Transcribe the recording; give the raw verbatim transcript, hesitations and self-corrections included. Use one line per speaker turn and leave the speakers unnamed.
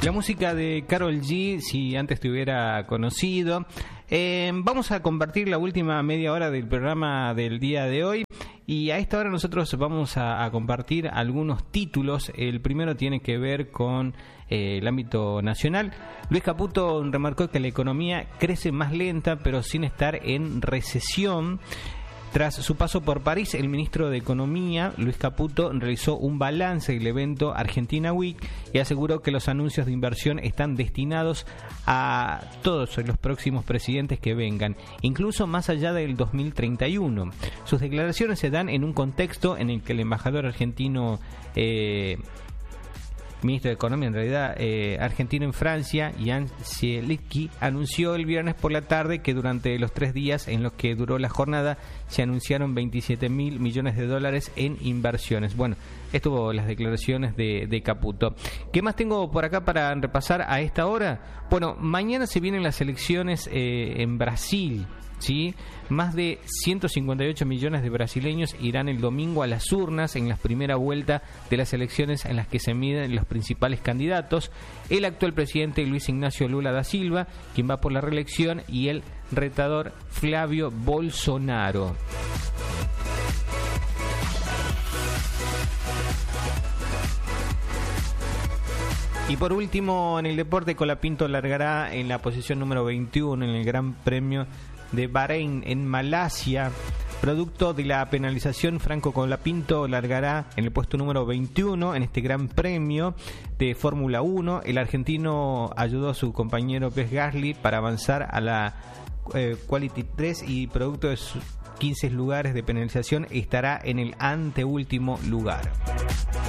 La música de Karol G, si antes te hubiera conocido. Eh, vamos a compartir la última media hora del programa del día de hoy. Y a esta hora nosotros vamos a, a compartir algunos títulos. El primero tiene que ver con eh, el ámbito nacional. Luis Caputo remarcó que la economía crece más lenta, pero sin estar en recesión. Tras su paso por París, el ministro de Economía, Luis Caputo, realizó un balance del evento Argentina Week y aseguró que los anuncios de inversión están destinados a todos los próximos presidentes que vengan, incluso más allá del dos mil treinta y uno. Sus declaraciones se dan en un contexto en el que el embajador argentino... Eh, ministro de Economía, en realidad, eh, argentino en Francia, Jan Zielinski, anunció el viernes por la tarde que durante los tres días en los que duró la jornada se anunciaron veintisiete mil millones de dólares en inversiones. Bueno, estuvo las declaraciones de, de Caputo. ¿Qué más tengo por acá para repasar a esta hora? Bueno, mañana se vienen las elecciones eh, en Brasil. ¿Sí? Más de ciento cincuenta y ocho millones de brasileños irán el domingo a las urnas en la primera vuelta de las elecciones en las que se miden los principales candidatos: el actual presidente Luis Ignacio Lula da Silva, quien va por la reelección, y el retador Flavio Bolsonaro. Y por último, en el deporte, Colapinto largará en la posición número veintiuno en el Gran Premio de Bahrein en Malasia. Producto de la penalización, Franco Colapinto largará en el puesto número veintiuno en este Gran Premio de Fórmula uno. El argentino ayudó a su compañero Pierre Gasly para avanzar a la eh, Quality tres y producto de sus quince lugares de penalización estará en el anteúltimo lugar.